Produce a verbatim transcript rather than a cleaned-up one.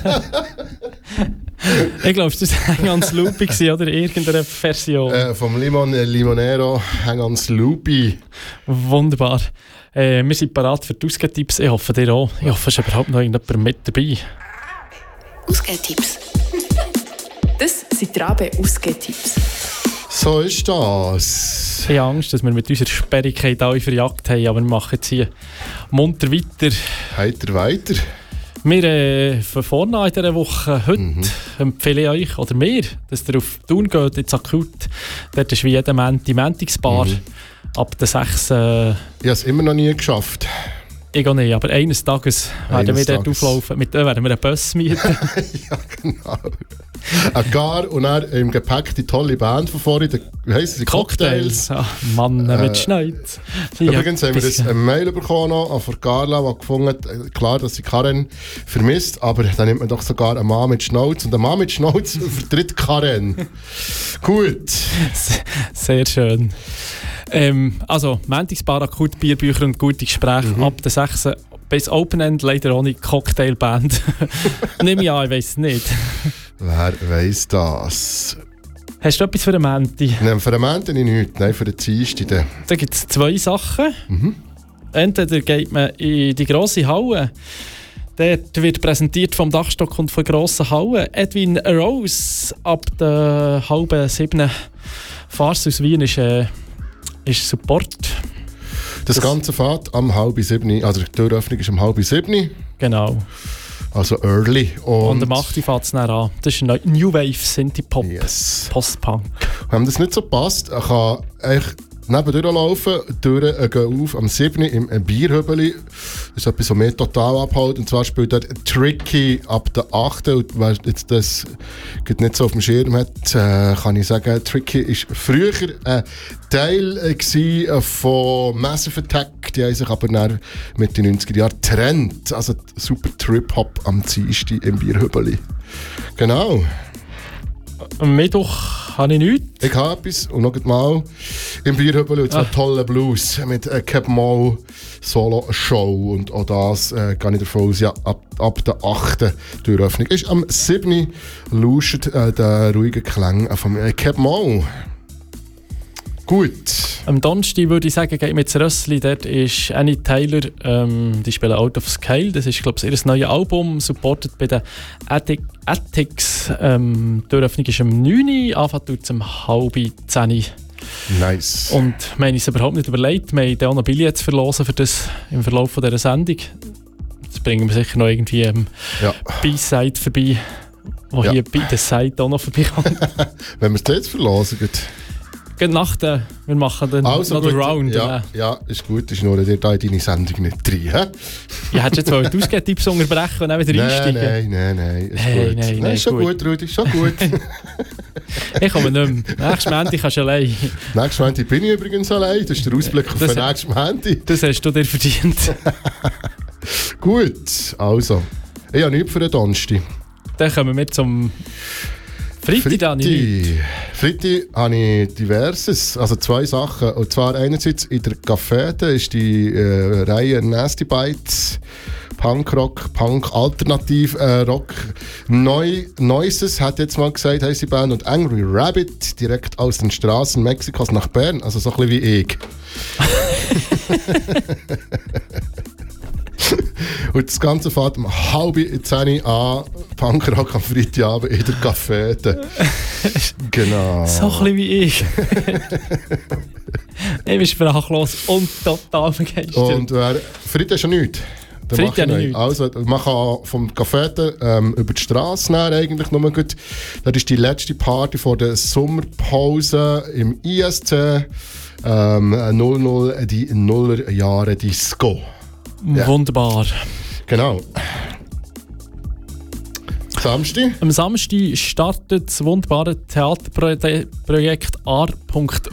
Ich glaube, das war Hang on Sloopy oder irgendeine Version. Äh, vom Limon äh, Limonero Hang on Sloopy. Wunderbar. Äh, wir sind bereit für die Ausgehtipps. Ich hoffe, dir auch. Ich hoffe, es ist überhaupt noch irgendjemand mit dabei. Ausgehtipps. Das sind die Rabe Ausgehtipps. So ist das. Ich habe Angst, dass wir mit unserer Sperrigkeit alle verjagt haben, aber wir machen jetzt hier munter weiter. Heiter weiter. Wir äh, von vorne an in dieser Woche, heute mhm. empfehle ich euch, oder mir, dass ihr auf Thun geht, ins Akut. Dort ist wie jeder Montag die Montagsbar. Mhm. Ab der sechs. Äh, ich habe es immer noch nie geschafft. Ich auch nicht, aber eines Tages werden eines wir dort Tages. auflaufen. Mit dem werden wir einen Bus mieten. Ja, genau. Ein Gar und dann im Gepäck die tolle Band von vorhin, wie heissen sie? Cocktails. Cocktails. Ah, Mann, äh, mit Schneid. Übrigens haben wir das eine Mail bekommen von Carla, die gefunden hat, klar, dass sie Karen vermisst, aber dann nimmt man doch sogar einen Mann mit Schnauz. Und ein Mann mit Schnauz vertritt Karen. Gut. Sehr schön. Ähm, also, Montagsbar, Akut, Bierbücher und gute Gespräche mhm. ab der sechs. Bis Open End, leider ohne Cocktailband. Nehme ich an, ich weiss es nicht. Wer weiss das? Hast du etwas für den Menti? Nein, für den Menti nicht, nein, für den Dienstag. Da gibt es zwei Sachen. Mhm. Entweder geht man in die grosse Halle. Dort wird präsentiert vom Dachstock und von grossen Hallen. Edwin Rose ab der halben sieben. Fahrs aus Wien ist, äh, ist Support. Das, das Ganze fährt am halb sieben, also die Türöffnung ist um halb sieben. Genau. Also early. Und, und am acht fängt es dann an. Das ist New Wave, Synthie-Pop, yes. Post-Punk. Wenn das nicht so passt, ich kann eigentlich nebendurch laufen, die Türen äh, gehen auf am sieben im Bierhöbeli. Das ist etwas, was mehr total abhält. Und zwar spielt dort Tricky ab der acht. Und wer jetzt das nicht so auf dem Schirm hat, äh, kann ich sagen, Tricky war früher ein Teil äh, von Massive Attack. Die haben sich aber dann mit den neunziger Jahren getrennt. Also super Trip-Hop am Dienstag im Bierhöbeli. Genau. Am Mittwoch habe ich nichts. Ich habe etwas und noch mal im Bierhöbeli und zwar ah. tolle Blues mit äh, Cap Moll Solo Show und auch das äh, gehe ich davon aus, ja, ab, ab der achten Türöffnung ist am siebten lauscht äh, der ruhige Klang von äh, Cap Moll. Gut. Am Donnerstag würde ich sagen, geht mit das Rössli. Dort ist Annie Taylor, ähm, die spielen Out of Scale. Das ist, glaube ich, ihr neues Album, supported bei den Attics. Ähm, die Eröffnung ist um neun Uhr, Anfang tut es um halb zehn. Nice. Und wir haben uns überhaupt nicht überlegt, wir haben auch noch Billets verlosen für das im Verlauf dieser Sendung. Jetzt bringen wir sicher noch irgendwie ähm, ja. B-Side vorbei, wo ja. hier bei der Seite auch noch vorbeikommt. Wenn wir es jetzt verlosen, nach der, wir machen dann also noch den Round. Ja, äh. ja, ist gut, ist nur dir da in deine Sendung nicht drin. He? Ja, hättest du jetzt die Ausgehtipps unterbrechen und dann wieder einsteigen? Nein, nein, nein, ist hey, gut. Nein, nein, ist schon gut, gut Rudi, schon gut. Ich komme nicht mehr. Nächstes Montag kannst du allein. Nächstes Montag bin ich übrigens allein. Das ist der Ausblick auf das den nächsten Montag. Das hast du dir verdient. Gut, also. Ich habe nichts für den Donnerstag. Dann kommen wir zum Freitag. Freitag. Freitag habe ich diverses, also zwei Sachen. Und zwar einerseits in der Café, da ist die äh, Reihe Nasty Bites, Punkrock, Punk, Alternativ, äh, Rock. Neu, Noises hat jetzt mal gesagt, heisst die Band, und Angry Rabbit, direkt aus den Straßen Mexikos nach Bern, also so ein bisschen wie ich. Und das Ganze fährt um halb zehn an, Punkrock am Freitagabend in der Café. Genau. So ein bisschen wie ich. Ich bin sprachlos und total begeistert. Und wer, Freitag ist ja nichts. Freitag ist nichts. Also, man kann vom Café ähm, über die Straße näher eigentlich nur gut. Das ist die letzte Party vor der Sommerpause im I S C. Ähm, null null, die Nullerjahre Disco. Ja. Wunderbar. Genau. Samstag? Am Samstag startet das wunderbare Theaterprojekt A R.